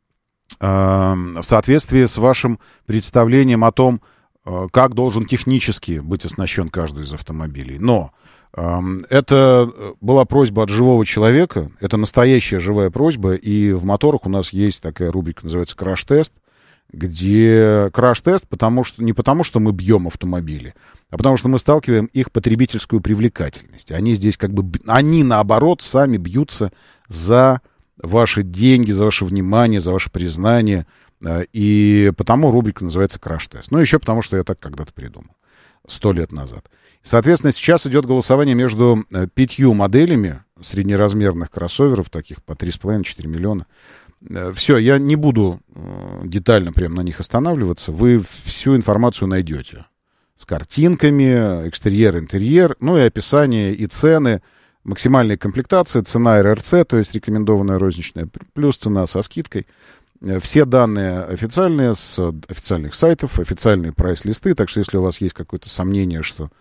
в соответствии с вашим представлением о том, как должен технически быть оснащен каждый из автомобилей. Но это была просьба от живого человека, это настоящая живая просьба, и в моторах у нас есть такая рубрика, называется «Краш-тест», где краш-тест не потому, что мы бьем автомобили, а потому что мы сталкиваем их потребительскую привлекательность. Они здесь они наоборот сами бьются за ваши деньги, за ваше внимание, за ваше признание. И потому рубрика называется «Краш-тест». Ну, еще потому, что я так когда-то придумал, 100 лет назад. Соответственно, сейчас идет голосование между 5 моделями среднеразмерных кроссоверов, таких по 3,5-4 миллиона. Все, я не буду детально прямо на них останавливаться. Вы всю информацию найдете. С картинками, экстерьер, интерьер, ну и описание, и цены, максимальные комплектации, цена РРЦ, то есть рекомендованная розничная, плюс цена со скидкой. Все данные официальные, с официальных сайтов, официальные прайс-листы, так что если у вас есть какое-то сомнение, что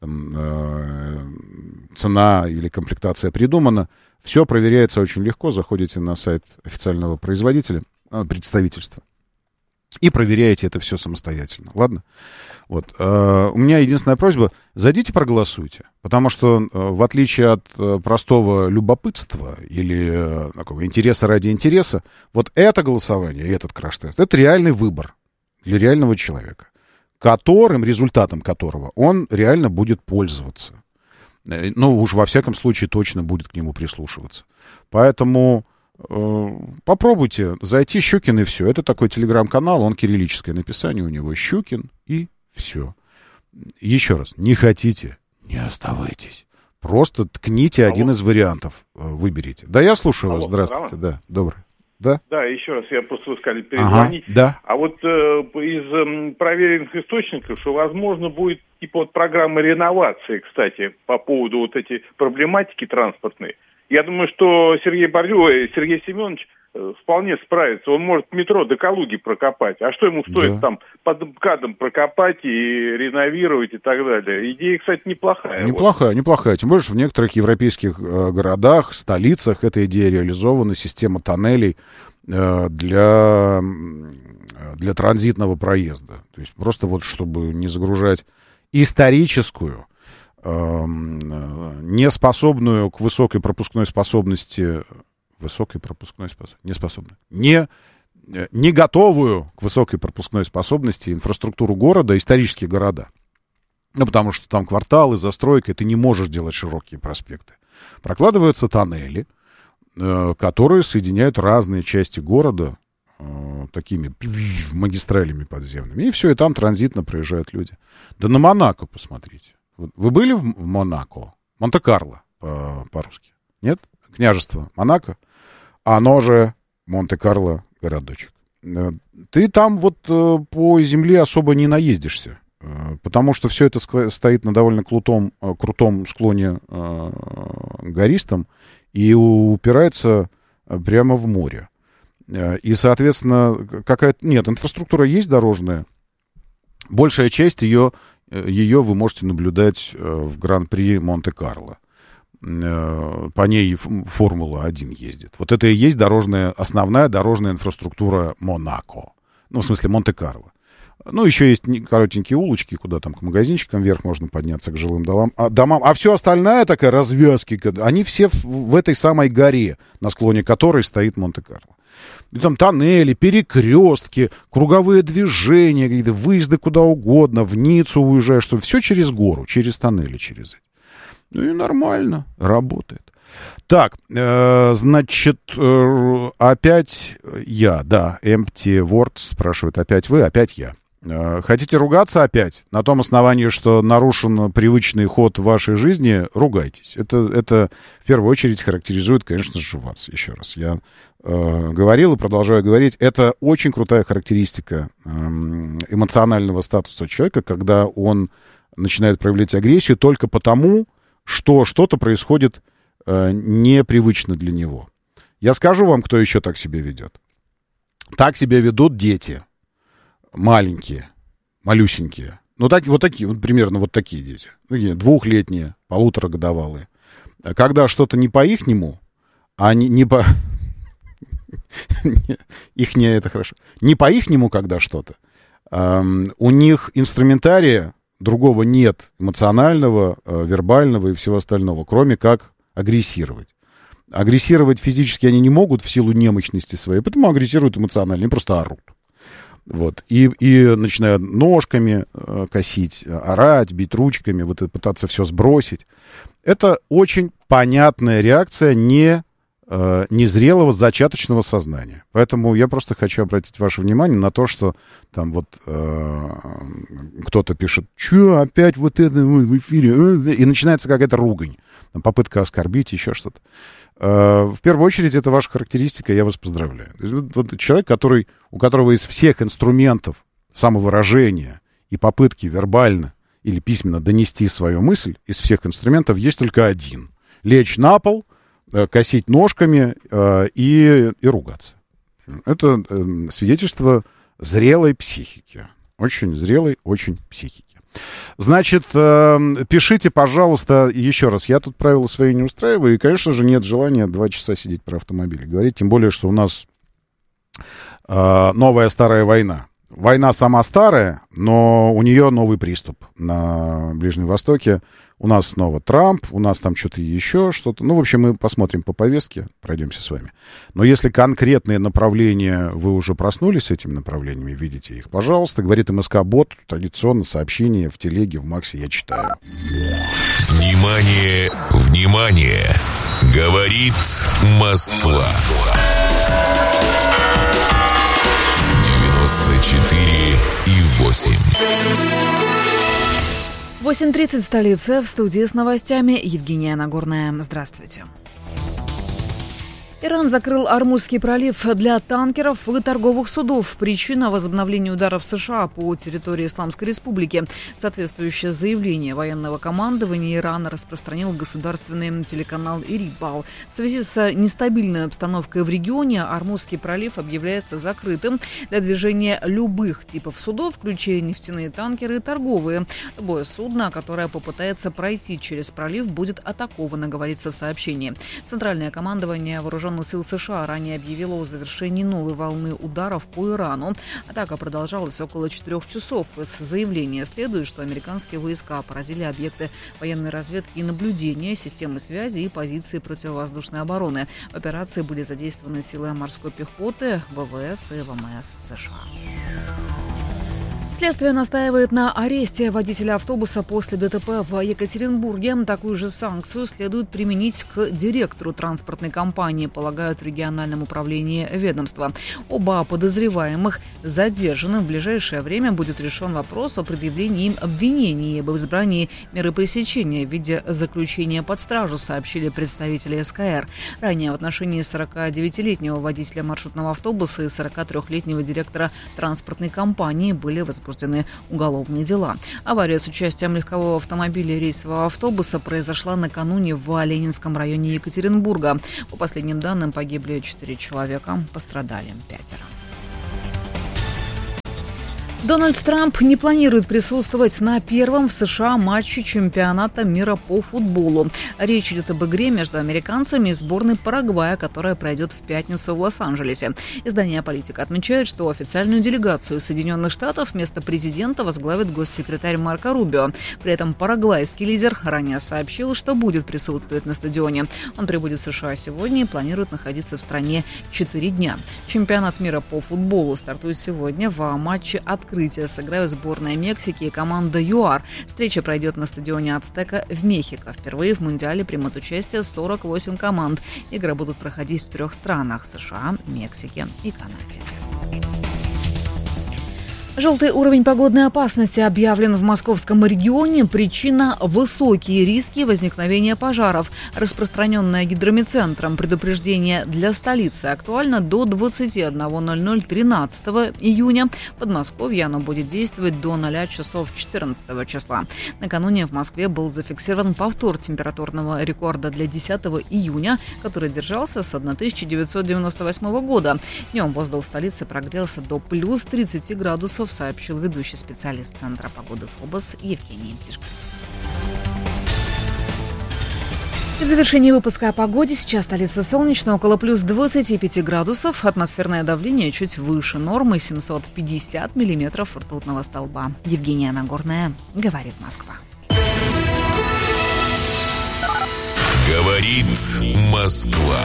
цена или комплектация придумана, все проверяется очень легко. Заходите на сайт официального производителя, представительства, и проверяете это все самостоятельно. Ладно? Вот. У меня единственная просьба: зайдите, проголосуйте. Потому что, в отличие от простого любопытства или такого интереса ради интереса, вот это голосование и этот краш-тест — это реальный выбор для реального человека, результатом которого он реально будет пользоваться. Ну, уж во всяком случае точно будет к нему прислушиваться. Поэтому попробуйте зайти. Щукин и все. Это такой телеграм-канал, он кириллическое написание у него. Щукин и все. Еще раз, не хотите, не оставайтесь. Просто ткните один из вариантов, выберите. Да, я слушаю вас. Здравствуйте. Да, добрый. Да? Да, еще раз, я просто вы сказали перезвонить. Ага, да. А вот из проверенных источников, что возможно будет типа вот программы реновации, кстати, по поводу вот этой проблематики транспортной. Я думаю, что Сергей Семенович вполне справится. Он может метро до Калуги прокопать. А что ему стоит там под МКАДом прокопать и реновировать и так далее? Идея, кстати, неплохая. Неплохая. Тем более, что в некоторых европейских городах, столицах эта идея реализована. Система тоннелей для транзитного проезда. То есть просто вот, чтобы не загружать историческую не способную к высокой пропускной способности, не готовую к высокой пропускной способности инфраструктуру города, исторические города. Ну, потому что там кварталы, застройка, и ты не можешь делать широкие проспекты. Прокладываются тоннели, которые соединяют разные части города такими магистралями подземными. И все, и там транзитно проезжают люди. Да на Монако посмотрите. Вы были в Монако? Монте-Карло по-русски. Нет? Княжество Монако. Оно же Монте-Карло городочек. Ты там вот по земле особо не наездишься. Потому что все это стоит на довольно крутом склоне гористом и упирается прямо в море. И, соответственно, инфраструктура есть дорожная. Большая часть ее вы можете наблюдать в Гран-при Монте-Карло. По ней Формула-1 ездит. Вот это и есть основная дорожная инфраструктура Монако. Ну, в смысле, Монте-Карло. Ну, еще есть коротенькие улочки, куда там к магазинчикам вверх можно подняться, к жилым домам. А все остальное такая развязки, они все в этой самой горе, на склоне которой стоит Монте-Карло. И там тоннели, перекрестки, круговые движения, какие-то выезды куда угодно, в Ниццу уезжаешь, что все через гору, через тоннели, через эти. Ну и нормально, работает. Так, значит, опять я, да, Empty Words спрашивает, опять вы, опять я. Хотите ругаться опять? На том основании, что нарушен привычный ход вашей жизни, ругайтесь. Это в первую очередь характеризует, конечно же, вас. Еще раз, я говорил и продолжаю говорить, это очень крутая характеристика эмоционального статуса человека, когда он начинает проявлять агрессию только потому, что что-то происходит непривычно для него. Я скажу вам, кто еще так себя ведет. Так себя ведут дети. Маленькие, малюсенькие. Ну, примерно вот такие дети. Двухлетние, полуторагодовалые. Когда что-то не по-ихнему, не по-ихнему, когда что-то, у них инструментария другого нет, эмоционального, вербального и всего остального, кроме как агрессировать. Агрессировать физически они не могут в силу немощности своей, поэтому агрессируют эмоционально, они просто орут. Вот. И начинают ножками косить, орать, бить ручками, вот это, пытаться все сбросить. Это очень понятная реакция незрелого зачаточного сознания. Поэтому я просто хочу обратить ваше внимание на то, что там вот кто-то пишет, что опять вот это в эфире, и начинается какая-то ругань, там, попытка оскорбить, еще что-то. В первую очередь, это ваша характеристика, я вас поздравляю. Вот человек, у которого из всех инструментов самовыражения и попытки вербально или письменно донести свою мысль, из всех инструментов есть только один. Лечь на пол, косить ножками и ругаться. Это свидетельство зрелой психики. Очень зрелой, очень психики. Значит, пишите, пожалуйста, еще раз. Я тут правила свои не устраиваю. И, конечно же, нет желания 2 часа сидеть про автомобили говорить. Тем более, что у нас новая старая война. Война сама старая, но у нее новый приступ на Ближнем Востоке. У нас снова Трамп, у нас там что-то еще, что-то. Ну, в общем, мы посмотрим по повестке, пройдемся с вами. Но если конкретные направления, вы уже проснулись с этими направлениями, видите их, пожалуйста, говорит МСК-бот, традиционно сообщение в телеге, в Максе я читаю. Внимание, внимание! Говорит Москва. 94,8. 8:30 в столице. В студии с новостями Евгения Нагорная. Здравствуйте. Иран закрыл Ормузский пролив для танкеров и торговых судов. Причина возобновления ударов США по территории Исламской Республики. Соответствующее заявление военного командования Ирана распространил государственный телеканал Ирибал. В связи с нестабильной обстановкой в регионе Ормузский пролив объявляется закрытым для движения любых типов судов, включая нефтяные танкеры и торговые. Любое судно, которое попытается пройти через пролив, будет атаковано, говорится в сообщении. Центральное командование вооруженных оборонных сил США ранее объявило о завершении новой волны ударов по Ирану. Атака продолжалась около 4 часов. Из заявления следует, что американские войска поразили объекты военной разведки и наблюдения, системы связи и позиции противовоздушной обороны. В операции были задействованы силы морской пехоты, ВВС и ВМС США. Следствие настаивает на аресте водителя автобуса после ДТП в Екатеринбурге. Такую же санкцию следует применить к директору транспортной компании, полагают в региональном управлении ведомства. Оба подозреваемых задержаны. В ближайшее время будет решен вопрос о предъявлении им обвинений об избрании меры пресечения в виде заключения под стражу, сообщили представители СКР. Ранее в отношении 49-летнего водителя маршрутного автобуса и 43-летнего директора транспортной компании были возбуждены уголовные дела. Авария с участием легкового автомобиля и рейсового автобуса произошла накануне в Ленинском районе Екатеринбурга. По последним данным, погибли 4 человека, пострадали 5. Дональд Трамп не планирует присутствовать на первом в США матче чемпионата мира по футболу. Речь идет об игре между американцами и сборной Парагвая, которая пройдет в пятницу в Лос-Анджелесе. Издание «Политика» отмечает, что официальную делегацию Соединенных Штатов вместо президента возглавит госсекретарь Марко Рубио. При этом парагвайский лидер ранее сообщил, что будет присутствовать на стадионе. Он прибудет в США сегодня и планирует находиться в стране 4 дня. Чемпионат мира по футболу стартует сегодня в матче открытия. Сыграют сборная Мексики и команда ЮАР. Встреча пройдет на стадионе Ацтека в Мехико. Впервые в Мундиале примут участие 48 команд. Игры будут проходить в 3 странах – США, Мексике и Канаде. Желтый уровень погодной опасности объявлен в московском регионе. Причина – высокие риски возникновения пожаров. Распространенное гидрометцентром предупреждение для столицы актуально до 21:00 13 июня. В Подмосковье оно будет действовать до 0 часов 14 числа. Накануне в Москве был зафиксирован повтор температурного рекорда для 10 июня, который держался с 1998 года. Днем воздух в столице прогрелся до плюс 30 градусов, сообщил ведущий специалист Центра погоды ФОБОС Евгений Тишковец. В завершении выпуска о погоде. Сейчас столица солнечно, около плюс 25 градусов. Атмосферное давление чуть выше нормы, 750 миллиметров ртутного столба. Евгения Нагорная, говорит Москва. Говорит Москва.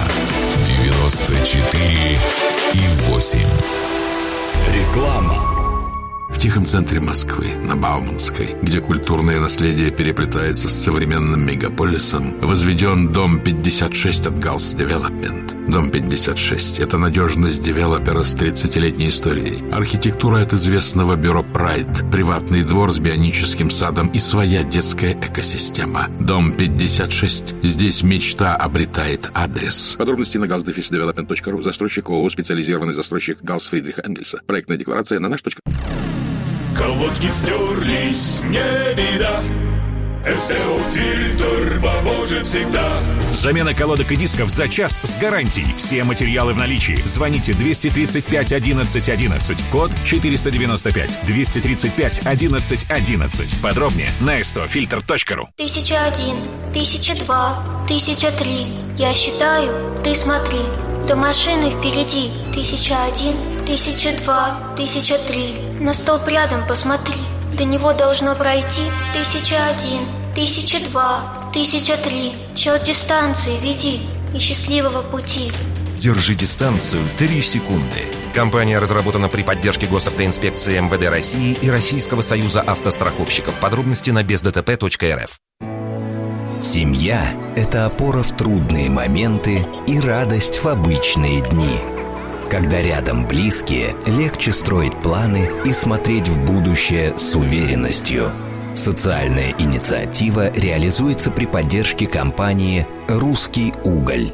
94,8. Реклама. В тихом центре Москвы, на Бауманской, где культурное наследие переплетается с современным мегаполисом, возведен дом 56 от Галс Девелопмент. Дом 56 – это надежность девелопера с 30-летней историей. Архитектура от известного бюро «Прайд», приватный двор с бионическим садом и своя детская экосистема. Дом 56. Здесь мечта обретает адрес. Подробности на galsdevelopment.ru. Застройщик ООО «Специализированный застройщик Галс Фридриха Энгельса». Проектная декларация на наш. Колодки стерлись, не беда. СТО-фильтр поможет всегда. Замена колодок и дисков за час с гарантией. Все материалы в наличии. Звоните 235 11 11. Код 495. 235 11 11. Подробнее на stofilter.ru. 1001, 1002, 1003. Я считаю, ты смотри. До машины впереди. 1001, 1002, 1003. На столб рядом посмотри. До него должно пройти 1001, 1002, 1003. Счет дистанции веди и счастливого пути. Держи дистанцию 3 секунды. Компания разработана при поддержке Госавтоинспекции МВД России и Российского союза автостраховщиков. Подробности на бездтп.рф. Семья – это опора в трудные моменты и радость в обычные дни. Когда рядом близкие, легче строить планы и смотреть в будущее с уверенностью. Социальная инициатива реализуется при поддержке компании «Русский уголь».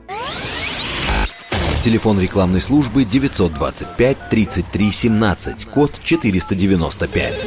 Телефон рекламной службы 925 33 17, код 495.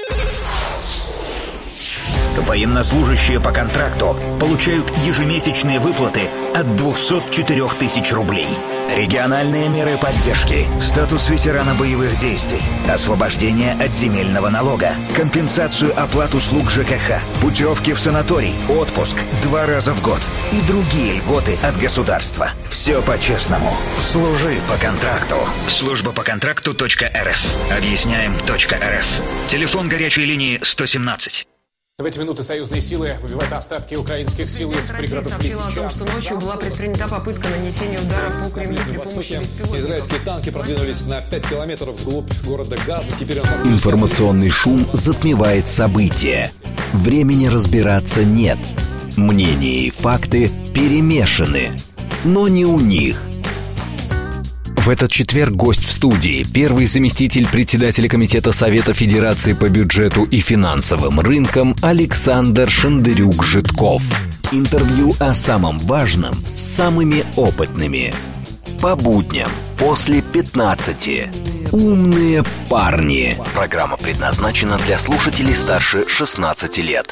Военнослужащие по контракту получают ежемесячные выплаты от 204 тысяч рублей. Региональные меры поддержки. Статус ветерана боевых действий. Освобождение от земельного налога. Компенсацию оплат услуг ЖКХ. Путевки в санаторий. Отпуск 2 раза в год. И другие льготы от государства. Все по-честному. Служи по контракту. Служба по контракту.рф. Объясняем.рф. Телефон горячей линии 117. В эти минуты союзные силы выбивают остатки украинских сил из пригородов Лисичанска. Россия сообщила о том, что ночью была предпринята попытка нанесения удара по Кремлю при помощи беспилотников. Израильские танки продвинулись на 5 километров вглубь города Газа. Теперь Информационный шум затмевает события. Времени разбираться нет. Мнения и факты перемешаны. Но не у них. В этот четверг гость в студии, первый заместитель председателя Комитета Совета Федерации по бюджету и финансовым рынкам Александр Шендерюк-Житков. Интервью о самом важном с самыми опытными. По будням после 15. Умные парни. Программа предназначена для слушателей старше 16 лет.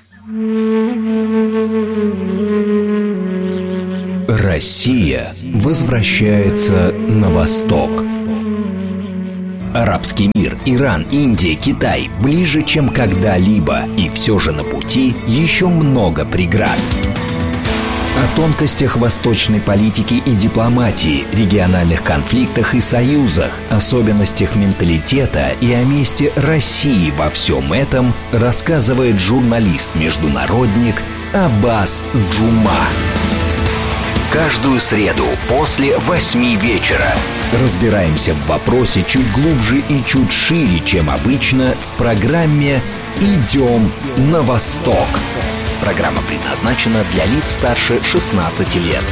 Россия возвращается на восток. Арабский мир, Иран, Индия, Китай ближе, чем когда-либо. И все же на пути еще много преград. О тонкостях восточной политики и дипломатии, региональных конфликтах и союзах, особенностях менталитета и о месте России во всем этом рассказывает журналист-международник Аббас Джума. Каждую среду после 8 вечера разбираемся в вопросе чуть глубже и чуть шире, чем обычно, в программе «Идем на восток». Программа предназначена для лиц старше 16 лет.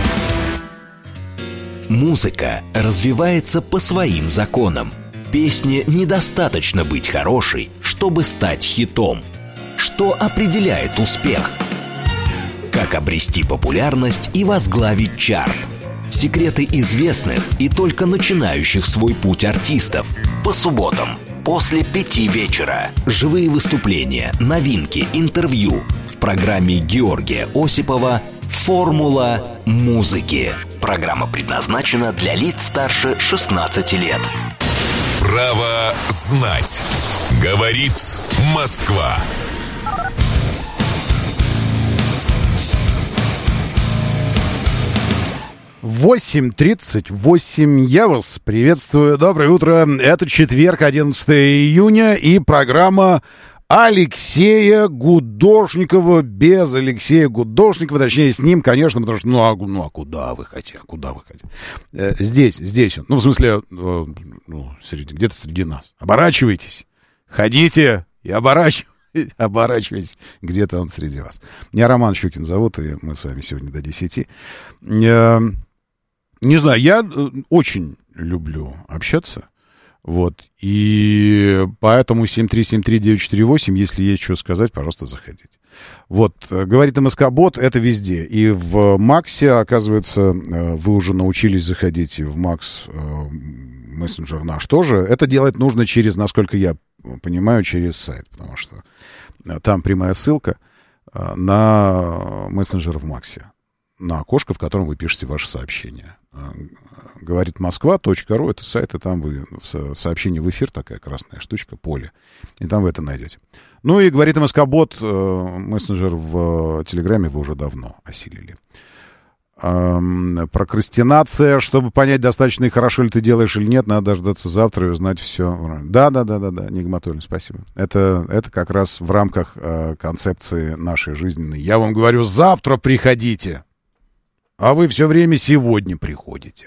Музыка развивается по своим законам. Песне недостаточно быть хорошей, чтобы стать хитом. Что определяет успех? Как обрести популярность и возглавить чарт? Секреты известных и только начинающих свой путь артистов. По субботам после 5 вечера. Живые выступления, новинки, интервью. В программе Георгия Осипова «Формула музыки». Программа предназначена для лиц старше 16 лет. Право знать. Говорит Москва. 8:38. Я вас приветствую. Доброе утро. Это четверг, 11 июня, и программа Алексея Гудошникова без Алексея Гудошникова. Точнее, с ним, конечно, потому что, а куда вы хотите? Здесь он. Ну, в смысле, где-то среди нас. Оборачивайтесь. Ходите и оборачивайтесь. Где-то он среди вас. Меня Роман Щукин зовут, и мы с вами сегодня до 10. Не знаю, я очень люблю общаться, вот, и поэтому 7373948, если есть что сказать, пожалуйста, заходите. Вот, говорит МСК-бот, это везде, и в Максе, оказывается, вы уже научились заходить в Макс мессенджер наш тоже. Это делать нужно через, насколько я понимаю, через сайт, потому что там прямая ссылка на мессенджер в Максе, на окошко, в котором вы пишете ваше сообщение. Говорит Москва.ру, это сайт, и там вы в сообщении в эфир, такая красная штучка, поле, и там вы это найдете. Ну и говорит МСК-бот, мессенджер в Телеграме вы уже давно осилили. Прокрастинация, чтобы понять, достаточно и хорошо ли ты делаешь или нет, надо дождаться завтра и узнать все. Да, Нигматуллин, спасибо. Это как раз в рамках концепции нашей жизненной. Я вам говорю, завтра приходите, а вы все время сегодня приходите.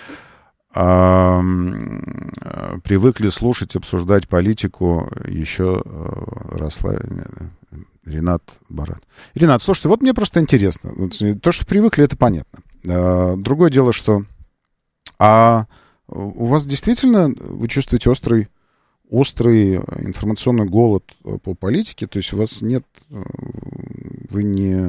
Привыкли слушать, обсуждать политику, еще росла... Ренат Барат. Ренат, слушайте, вот мне просто интересно. То, что привыкли, это понятно. Другое дело, что... А у вас действительно, вы чувствуете острый информационный голод по политике? То есть у вас нет... Вы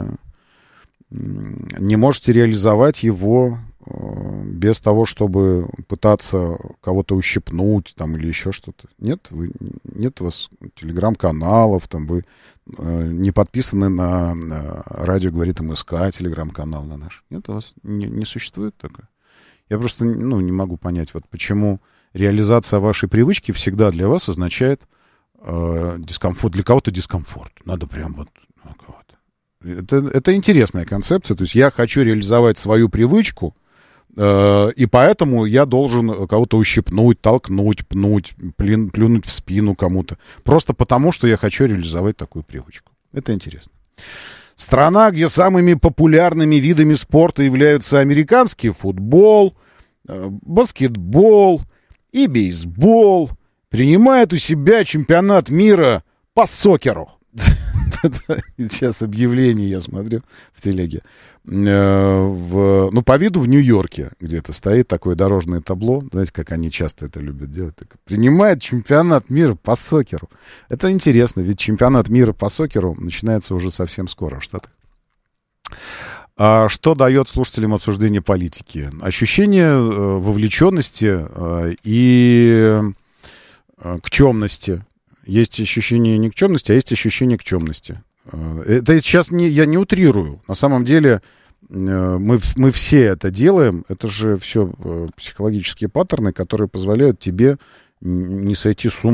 не можете реализовать его без того, чтобы пытаться кого-то ущипнуть там, или еще что-то? Нет? Нет у вас телеграм-каналов, там вы не подписаны на радио «Говорит МСК», телеграм-канал на наш? Нет, у вас не существует такое? Я просто, не могу понять, вот почему реализация вашей привычки всегда для вас означает дискомфорт. Для кого-то дискомфорт. Надо прям вот... Это интересная концепция. То есть я хочу реализовать свою привычку, и поэтому я должен кого-то ущипнуть, толкнуть, пнуть, плюнуть в спину кому-то. Просто потому, что я хочу реализовать такую привычку. Это интересно. Страна, где самыми популярными видами спорта являются американский футбол, баскетбол и бейсбол, принимает у себя чемпионат мира по сокеру. Сейчас объявление я смотрю в телеге. По виду в Нью-Йорке где-то стоит такое дорожное табло. Знаете, как они часто это любят делать? Принимает чемпионат мира по сокеру. Это интересно, ведь чемпионат мира по сокеру начинается уже совсем скоро в Штатах. Что дает слушателям обсуждение политики? Ощущение вовлеченности и кчемности. Есть ощущение никчемности, а есть ощущение кчемности. Это сейчас я не утрирую. На самом деле мы все это делаем. Это же все психологические паттерны, которые позволяют тебе не сойти с ума.